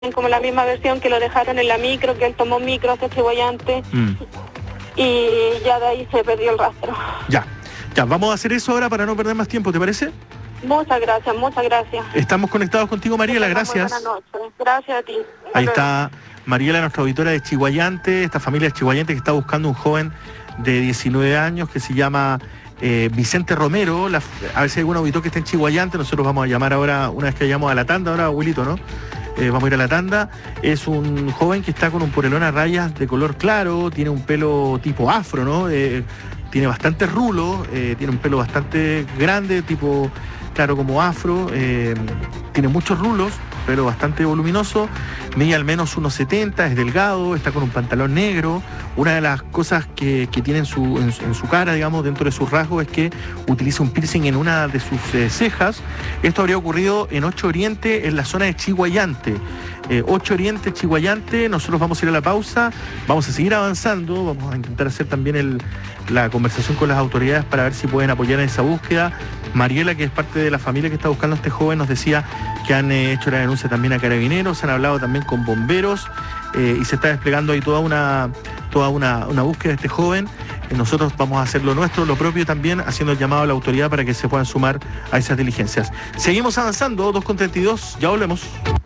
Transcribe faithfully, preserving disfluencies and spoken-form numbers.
como la misma versión, que lo dejaron en la micro, que él tomó micro hacia Chiguayante, mm. y ya de ahí se perdió el rastro. Ya, ya, vamos a hacer eso ahora para no perder más tiempo, ¿te parece? Muchas gracias, muchas gracias. Estamos conectados contigo, Mariela, gracias. Buenas noches, gracias a ti. Ahí está Mariela, nuestra auditora de Chiguayante, esta familia de Chiguayante que está buscando un joven de diecinueve años que se llama eh, Vicente Romero. La, a ver si hay algún auditor que esté en Chiguayante, nosotros vamos a llamar ahora, una vez que vayamos a la tanda, ahora, abuelito, ¿no? Eh, vamos a ir a la tanda. Es un joven que está con un porelón a rayas de color claro, tiene un pelo tipo afro, ¿no? Eh, tiene bastantes rulos, eh, tiene un pelo bastante grande, tipo claro como afro, eh, tiene muchos rulos, pero bastante voluminoso, mide al menos uno setenta, es delgado, está con un pantalón negro. Una de las cosas que, que tiene en su, en, en su cara, digamos, dentro de sus rasgos, es que utiliza un piercing en una de sus eh, cejas. Esto habría ocurrido en Ocho Oriente, en la zona de Chiguayante. Eh, Ocho Oriente, Chiguayante. Nosotros vamos a ir a la pausa, vamos a seguir avanzando, vamos a intentar hacer también el, la conversación con las autoridades para ver si pueden apoyar en esa búsqueda. Mariela, que es parte de la familia que está buscando a este joven, nos decía que han eh, hecho la denuncia también a Carabineros, han hablado también con bomberos, eh, y se está desplegando ahí toda una, toda una, una búsqueda de este joven. Eh, nosotros vamos a hacer lo nuestro, lo propio también, haciendo el llamado a la autoridad para que se puedan sumar a esas diligencias. Seguimos avanzando, dos con treinta y dos, ya volvemos.